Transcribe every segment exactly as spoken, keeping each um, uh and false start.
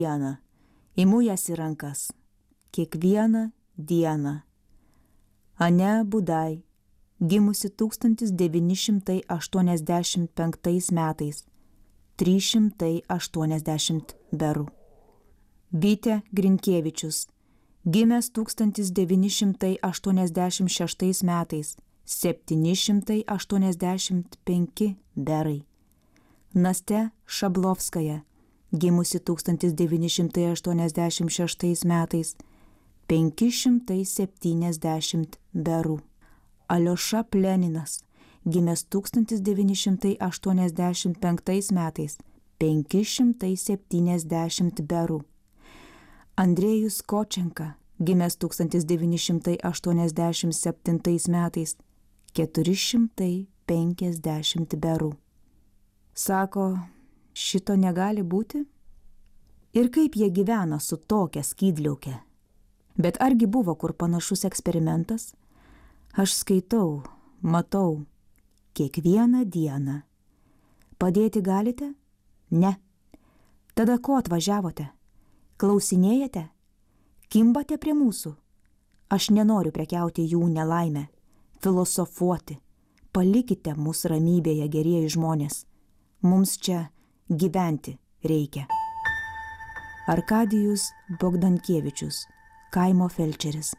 dieną, imu jas į rankas, kiekvieną dieną. Ane Budai, gimusi tūkstantis devyni šimtai aštuoniasdešimt penktais metais, trys šimtai aštuoniasdešimt berų. Bitė Grinkievičius, gimęs tūkstantis devyni šimtai aštuoniasdešimt šeštais metais, septyni šimtai aštuoniasdešimt penki berai. Nastė Šablovskaja, gimusi tūkstantis devyni šimtai aštuoniasdešimt šeštais metais, penki šimtai septyniasdešimt berų. Alioša Pleninas, gimęs tūkstantis devyni šimtai aštuoniasdešimt penktais metais, penki šimtai septyniasdešimt berų. Andrėjus Kočenka, gimęs tūkstantis devyni šimtai aštuoniasdešimt septintais metais, keturi šimtai penkiasdešimt berų. Sako, šito negali būti? Ir kaip jie gyvena su tokia skydliauke? Bet argi buvo kur panašus eksperimentas? Aš skaitau, matau, kiekvieną dieną. Padėti galite? Ne. Tada ko atvažiavote? Klausinėjate? Kimbate prie mūsų? Aš nenoriu prekiauti jų nelaimę, filosofuoti. Palikite mus ramybėje, gerieji žmonės. Mums čia gyventi reikia. Arkadijus Bogdankievičius, kaimo felčeris.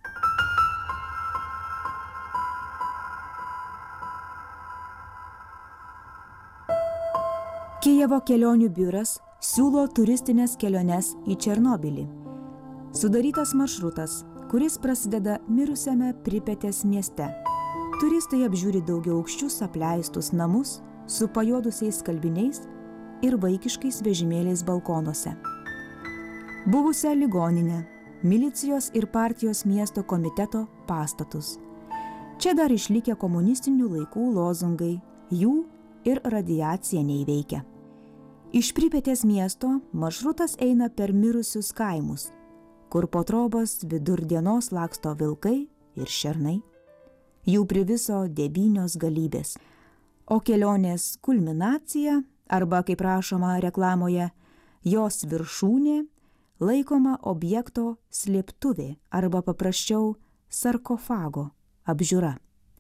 Kijevo kelionių biuras siūlo turistinės keliones į Černobylį. Sudarytas maršrutas, kuris prasideda mirusiame Pripetės mieste. Turistai apžiūri daugiaaukščius apleistus namus su pajuodusiais skalbiniais ir vaikiškais vežimėliais balkonuose. Buvusią ligoninę, milicijos ir partijos miesto komiteto pastatus. Čia dar išlikę komunistinių laikų lozungai, jų ir radiacija neįveikia. Iš Pripetės miesto maršrutas eina per mirusius kaimus, kur po trobas vidur dienos laksto vilkai ir šernai. Jų priviso devynios galybės, o kelionės kulminacija, arba kaip rašoma reklamoje, jos viršūnė, laikoma objekto slėptuvė arba paprasčiau sarkofago apžiūra.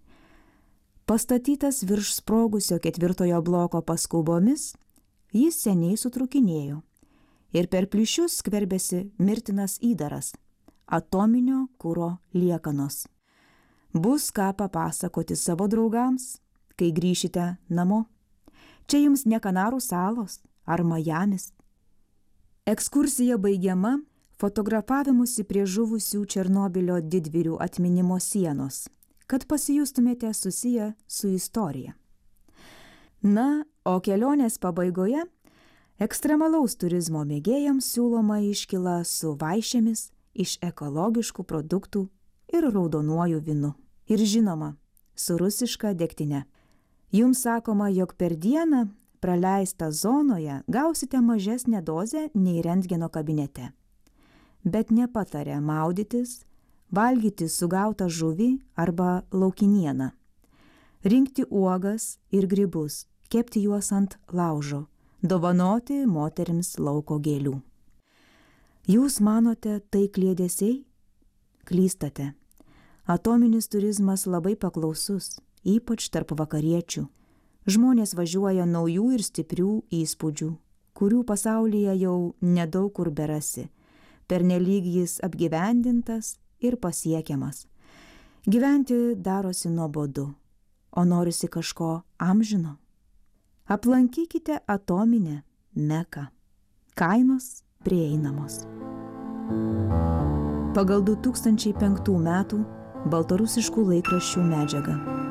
Pastatytas virš sprogusio ketvirtojo bloko paskubomis, jis seniai sutrukinėjo ir per plyšius skverbėsi mirtinas įdaras – atominio kuro liekanos. Bus ką papasakoti savo draugams, kai grįšite namo. Čia jums ne Kanarų salos ar Majamis. Ekskursija baigiama fotografavimusi prie žuvusių Černobylio didvyrių atminimo sienos, kad pasijustumėte susiję su istorija. Na, o kelionės pabaigoje ekstremalaus turizmo mėgėjams siūloma iškyla su vaišėmis iš ekologiškų produktų ir raudonuoju vynu. Ir žinoma, su rusiška degtine. Jums sakoma, jog per dieną praleistą zonoje gausite mažesnę dozę nei rentgeno kabinete. Bet nepataria maudytis, valgyti sugautą žuvį arba laukinieną, rinkti uogas ir grybus, kepti juos ant laužo, dovanoti moterims lauko gėlių. Jūs manote, tai kliedesiai? Klystate. Atominis turizmas labai paklausus, ypač tarp vakariečių. Žmonės važiuoja naujų ir stiprių įspūdžių, kurių pasaulyje jau nedaug kur berasi. Pernelyg jis apgyvendintas ir pasiekiamas. Gyventi darosi nuobodu, o norisi kažko amžino. Aplankykite atominę Meką. Kainos prieinamos. Pagal du tūkstančiai penktų metų baltarusiškų laikraščių medžiagą.